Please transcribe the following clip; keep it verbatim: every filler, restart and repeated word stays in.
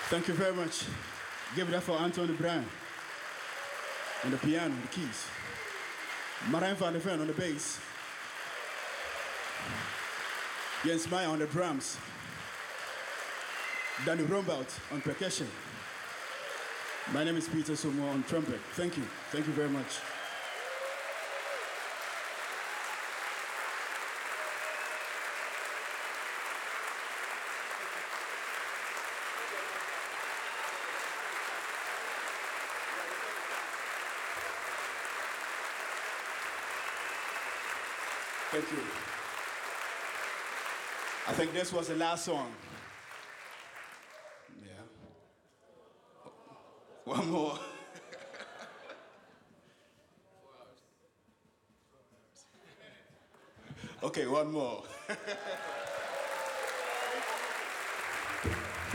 Thank you very much. Give it up for Anthony Brown on the piano, the keys. Marijn van der Ven on the bass. Jens Meyer on the drums. Danny Rombout on percussion. My name is Peter Somo on trumpet. Thank you. Thank you very much. Thank you. I think this was the last song. Yeah. One more. Okay, one more.